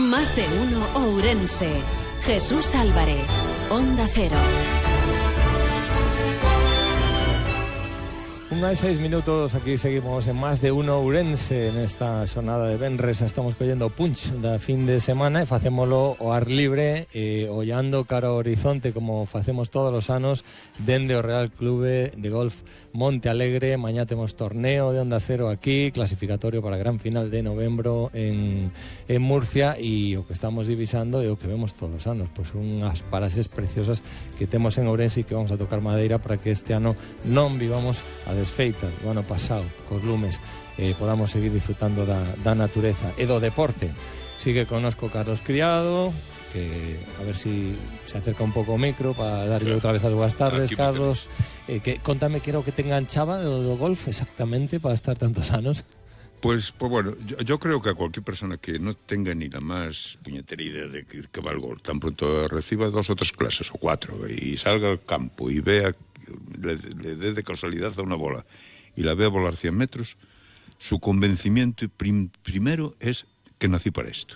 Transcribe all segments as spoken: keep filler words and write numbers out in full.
Más de uno Ourense. Jesús Álvarez, Onda Cero. Unha e seis minutos, aquí seguimos en Más de uno Ourense. Nesta xornada de venres estamos collendo o punch da fin de semana e facémolo ao ar libre, e ollando cara ao horizonte como facemos todos os anos dende o Real Clube de Golf Monte Alegre. Mañá temos torneo de Onda Cero aquí, clasificatorio para a gran final de novembro en, en Murcia, e o que estamos divisando é o que vemos todos os anos, pois unhas paraxes preciosas que temos en Ourense e que vamos a tocar madeira para que este ano non vivamos a desfeita do ano pasado cos lumes, eh, podamos seguir disfrutando da, da natureza e do deporte. Sigue connosco Carlos Criado, que a ver si se acerca un pouco o micro para darlle outra vez as boas tardes. Carlos, eh, que, contame que era o que te enganchaba do, do golf exactamente para estar tantos anos. Pues, pues bueno, yo, yo creo que a cualquier persona que no tenga ni la más puñetera idea de que, que va al golf, tan pronto reciba dos o tres clases o cuatro y salga al campo y vea, le, le dé de casualidad a una bola y la vea volar cien metros, su convencimiento prim, primero es que nací para esto.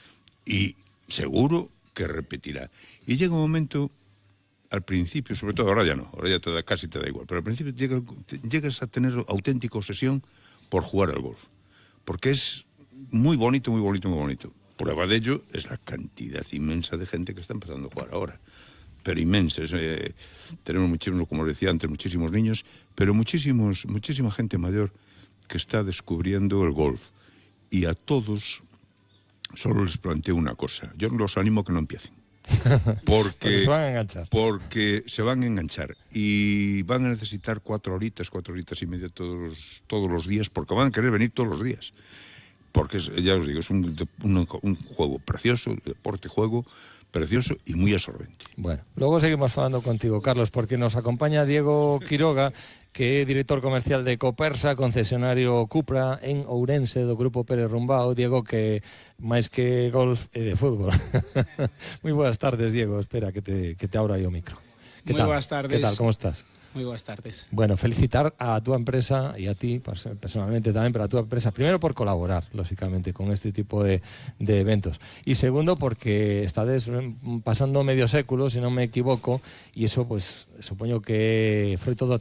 Y seguro que repetirá. Y llega un momento, al principio, sobre todo ahora ya no, ahora ya te da, casi te da igual, pero al principio llega, llegas a tener auténtica obsesión por jugar al golf, porque es muy bonito, muy bonito, muy bonito. Prueba de ello es la cantidad inmensa de gente que está empezando a jugar ahora, pero inmensa. Eh, tenemos muchísimos, como decía antes, muchísimos niños, pero muchísimos, muchísima gente mayor que está descubriendo el golf, y a todos solo les planteo una cosa: yo los animo a que no empiecen. Porque, porque se van a enganchar. Porque se van a enganchar y van a necesitar cuatro horitas, cuatro horitas y media todos, todos los días, porque van a querer venir todos los días. Porque, es, ya os digo, es un, un, un juego precioso, deporte, juego precioso y muy absorbente. Bueno, logo seguimos falando contigo, Carlos, porque nos acompaña Diego Quiroga, que é director comercial de Copersa, concesionario Cupra en Ourense, do Grupo Pérez Rumbao. Diego, que máis que golf é de fútbol. Moi boas tardes, Diego. Espera que te, que te abra aí o micro. Moi boas tardes. Que tal, como estás? Moi boas tardes. Bueno, felicitar a túa empresa e a ti personalmente tamén, pero a túa empresa, primero por colaborar, lógicamente, con este tipo de, de eventos, y segundo porque estades pasando medio século, se non me equivoco, e iso, pues, supoño que foi todo